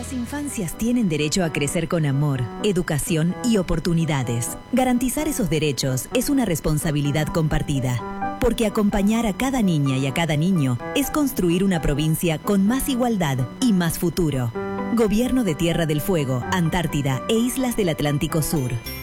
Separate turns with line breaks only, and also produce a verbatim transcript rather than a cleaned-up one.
Las infancias tienen derecho a crecer con amor, educación y oportunidades. Garantizar esos derechos es una responsabilidad compartida, porque acompañar a cada niña y a cada niño es construir una provincia con más igualdad y más futuro. Gobierno de Tierra del Fuego, Antártida e Islas del Atlántico Sur.